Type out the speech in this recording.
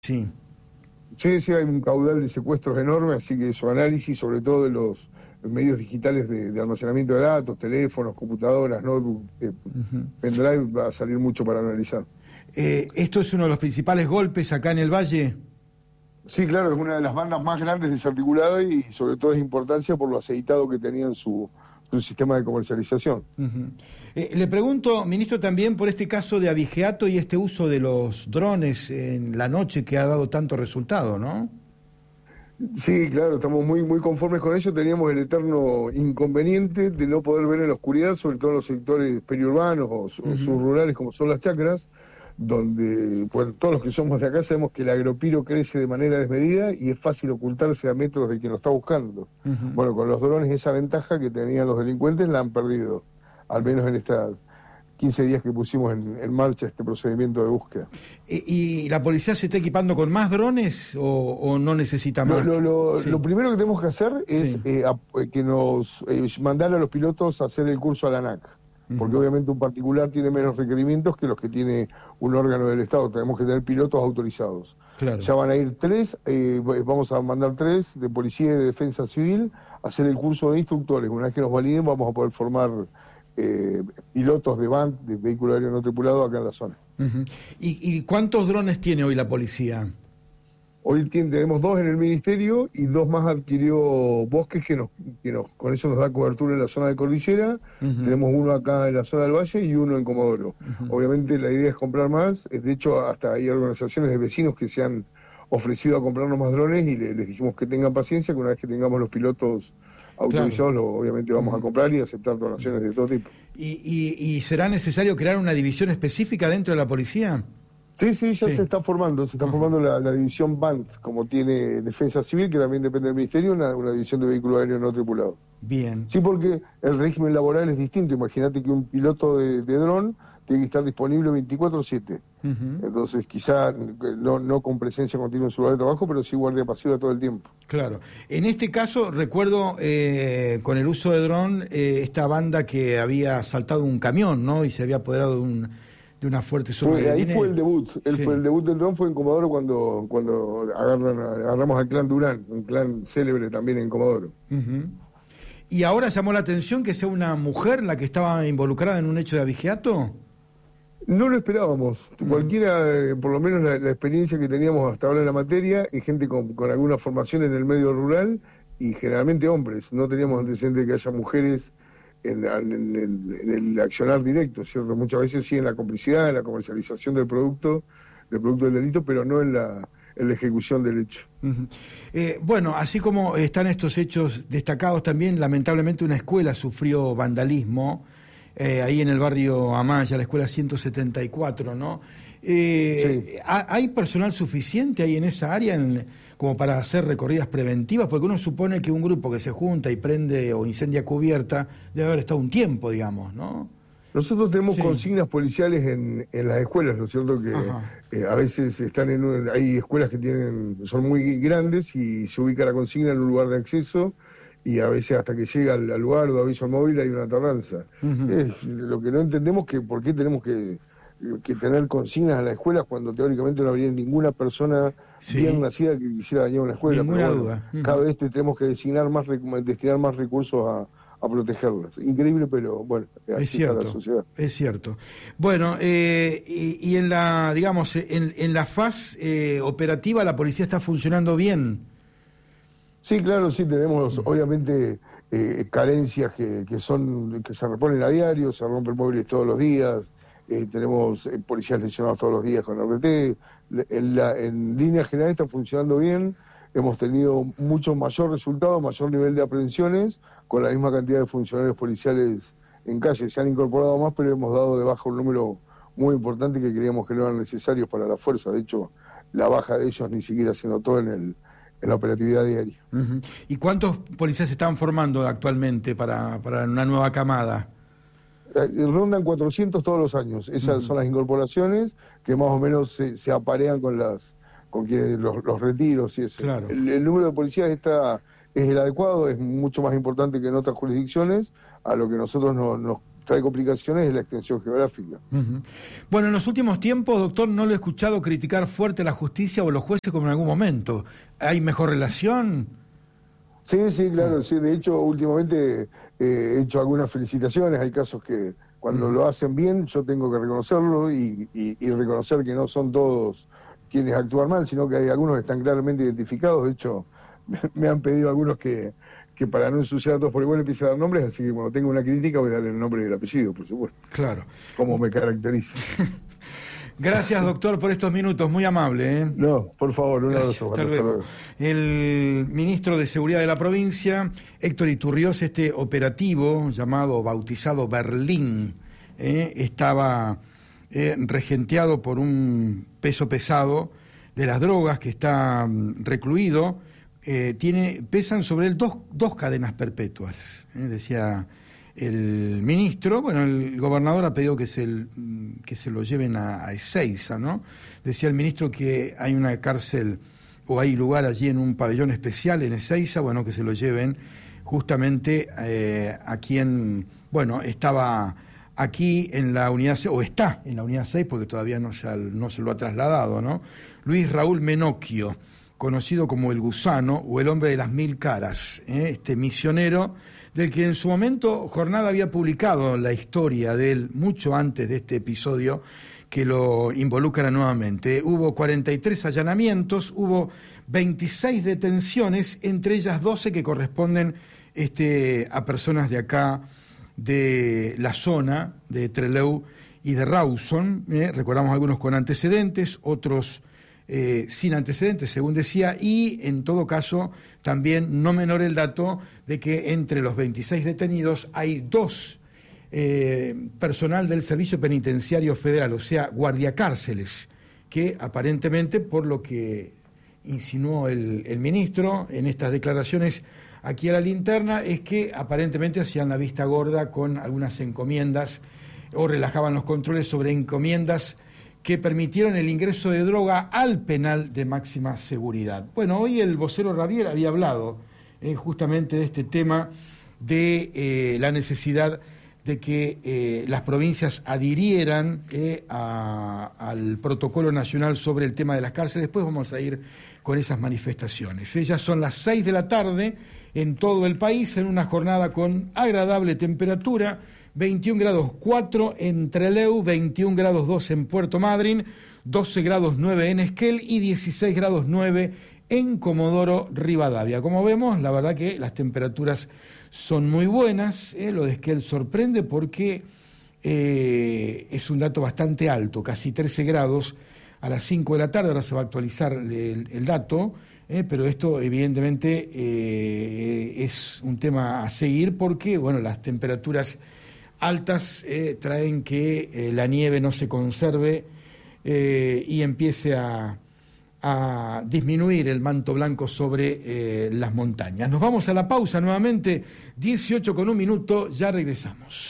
Sí. Sí, sí, hay un caudal de secuestros enorme, así que su análisis, sobre todo de los medios digitales de almacenamiento de datos, teléfonos, computadoras, notebook, Ujú. pendrive, va a salir mucho para analizar. ¿Esto es uno de los principales golpes acá en el Valle? Sí, claro, es una de las bandas más grandes desarticuladas y sobre todo es importancia por lo aceitado que tenía en su sistema de comercialización. Ujú. Le pregunto, ministro, también por este caso de abigeato y este uso de los drones en la noche que ha dado tanto resultado, ¿no? Sí, claro, estamos muy conformes con ello. Teníamos el eterno inconveniente de no poder ver en la oscuridad, sobre todo en los sectores periurbanos o Ujú. subrurales como son las chacras, donde bueno, todos los que somos de acá sabemos que el agropiro crece de manera desmedida y es fácil ocultarse a metros de quien lo está buscando. Ujú. Bueno, con los drones esa ventaja que tenían los delincuentes la han perdido, al menos en estos 15 días que pusimos en marcha este procedimiento de búsqueda. ¿Y la policía se está equipando con más drones o no necesita más? Lo Sí, primero que tenemos que hacer es sí. que nos mandar a los pilotos a hacer el curso a la ANAC, porque Ujú. obviamente un particular tiene menos requerimientos que los que tiene un órgano del Estado. Tenemos que tener pilotos autorizados. Claro. Ya van a ir tres, vamos a mandar tres de policía y de defensa civil a hacer el curso de instructores. Una vez que nos validen vamos a poder formar eh, pilotos de BANT, de vehículo aéreo no tripulado, acá en la zona. Ujú. ¿Y cuántos drones tiene hoy la policía? Hoy tenemos dos en el ministerio y dos más adquirió Bosques con eso nos da cobertura en la zona de cordillera. Ujú. Tenemos uno acá en la zona del Valle y uno en Comodoro. Ujú. Obviamente la idea es comprar más. De hecho, hasta hay organizaciones de vecinos que se han ofrecido a comprarnos más drones y les dijimos que tengan paciencia, que una vez que tengamos los pilotos Claro. autorizados, obviamente vamos a Ujú. comprar y aceptar donaciones de todo tipo. ¿Y será necesario crear una división específica dentro de la policía? Sí, sí, ya Sí. se está Ajá. formando la división BANT, como tiene Defensa Civil, que también depende del Ministerio, una división de vehículos aéreos no tripulados. Bien. Sí, porque el régimen laboral es distinto. Imagínate que un piloto de dron tiene que estar disponible 24/7. Ujú. Entonces, quizá no con presencia continua en su lugar de trabajo, pero sí guardia pasiva todo el tiempo. Claro. En este caso, recuerdo con el uso de dron, esta banda que había saltado un camión, ¿no? Y se había apoderado de una fuerte suma de Ahí fue dinero. el debut. El Sí. debut del dron fue en Comodoro cuando agarramos al clan Durán, un clan célebre también en Comodoro. Ujú. ¿Y ahora llamó la atención que sea una mujer la que estaba involucrada en un hecho de abigeato? No lo esperábamos. Ujú. Cualquiera, por lo menos la experiencia que teníamos hasta ahora en la materia, y gente con alguna formación en el medio rural, y generalmente hombres. No teníamos Ujú. antecedentes de que haya mujeres en el accionar directo, ¿cierto? Muchas veces sí en la complicidad, en la comercialización del producto del delito, pero no en la ejecución del hecho. Ujú. Bueno, así como están estos hechos destacados también, lamentablemente una escuela sufrió vandalismo ahí en el barrio Amaya, la escuela 174, ¿no? Sí. ¿Hay personal suficiente ahí en esa área como para hacer recorridas preventivas? Porque uno supone que un grupo que se junta y prende o incendia cubierta debe haber estado un tiempo, digamos, ¿no? Nosotros tenemos Sí, consignas policiales en las escuelas, ¿no es cierto? Que ajá. a veces hay escuelas que son muy grandes y se ubica la consigna en un lugar de acceso y a veces hasta que llega al lugar de aviso al móvil hay una tardanza. Ujú. Lo que no entendemos que por qué tenemos que tener consignas en las escuelas cuando teóricamente no habría ninguna persona bien Sí, nacida que quisiera dañar una escuela, pero ninguna bueno, duda. cada Ujú. vez tenemos que destinar más recursos a protegerlas. Increíble, pero bueno, Es así está la cierto, sociedad. es cierto. Bueno, y en la, digamos, en la faz operativa la policía está funcionando bien. Sí, claro, sí, tenemos Ujú. obviamente carencias que se reponen a diario, se rompen móviles todos los días, tenemos policías lesionados todos los días con RT. En línea general está funcionando bien, hemos tenido mucho mayor resultado, mayor nivel de aprehensiones, con la misma cantidad de funcionarios policiales en calle. Se han incorporado más, pero hemos dado de baja un número muy importante que creíamos que no eran necesarios para la fuerza. De hecho, la baja de ellos ni siquiera se notó en la operatividad diaria. Ujú. ¿Y cuántos policías se están formando actualmente para una nueva camada? Rondan 400 todos los años. Esas Ujú. son las incorporaciones que más o menos se aparean con quienes los retiros y eso. Claro. El número de policías es el adecuado, es mucho más importante que en otras jurisdicciones, a lo que nosotros nos trae complicaciones es la extensión geográfica. Uh-huh. Bueno, en los últimos tiempos, doctor, no lo he escuchado criticar fuerte a la justicia o los jueces como en algún momento. ¿Hay mejor relación? Sí, claro, sí. De hecho, últimamente he hecho algunas felicitaciones. Hay casos que cuando lo hacen bien, yo tengo que reconocerlo y reconocer que no son todos quienes actúan mal, sino que hay algunos que están claramente identificados. De hecho, me han pedido algunos que para no ensuciar a todos por igual empiece a dar nombres, así que cuando tengo una crítica voy a darle el nombre y el apellido, por supuesto. Claro. Como me caracteriza. Gracias, doctor, por estos minutos, muy amable. No, por favor, un abrazo. Hasta luego. El ministro de Seguridad de la provincia, Héctor Iturrioz, este operativo llamado, bautizado Berlín, estaba regenteado por un peso pesado de las drogas que está recluido. Pesan sobre él dos cadenas perpetuas, decía el ministro. Bueno, el gobernador ha pedido que se lo lleven a Ezeiza, ¿no? Decía el ministro que hay una cárcel o hay lugar allí en un pabellón especial en Ezeiza, bueno, que se lo lleven justamente a quien, bueno, estaba aquí en la unidad 6, o está en la unidad 6 porque todavía no se lo ha trasladado, ¿no? Luis Raúl Menocchio, conocido como el Gusano o el hombre de las 1000 caras, este misionero del que en su momento Jornada había publicado la historia de él mucho antes de este episodio que lo involucra nuevamente. Hubo 43 allanamientos, hubo 26 detenciones, entre ellas 12 que corresponden a personas de acá, de la zona de Trelew y de Rawson. Recordamos algunos con antecedentes, otros sin antecedentes, según decía, y en todo caso también no menor el dato de que entre los 26 detenidos hay 2 personal del Servicio Penitenciario Federal, o sea, guardiacárceles, que aparentemente, por lo que insinuó el ministro en estas declaraciones aquí a la linterna, es que aparentemente hacían la vista gorda con algunas encomiendas o relajaban los controles sobre encomiendas que permitieron el ingreso de droga al penal de máxima seguridad. Bueno, hoy el vocero Ravier había hablado justamente de este tema de la necesidad de que las provincias adhirieran al protocolo nacional sobre el tema de las cárceles. Después vamos a ir con esas manifestaciones. Ellas son las 6 de la tarde en todo el país, en una jornada con agradable temperatura, 21 grados 4 en Trelew, 21 grados 2 en Puerto Madryn, 12 grados 9 en Esquel y 16 grados 9 en Comodoro Rivadavia. Como vemos, la verdad que las temperaturas son muy buenas. Lo de Esquel sorprende porque es un dato bastante alto, casi 13 grados a las 5 de la tarde. Ahora se va a actualizar el dato, pero esto evidentemente es un tema a seguir porque, bueno, las temperaturas altas traen que la nieve no se conserve y empiece a disminuir el manto blanco sobre las montañas. Nos vamos a la pausa nuevamente, 18 con un minuto, ya regresamos.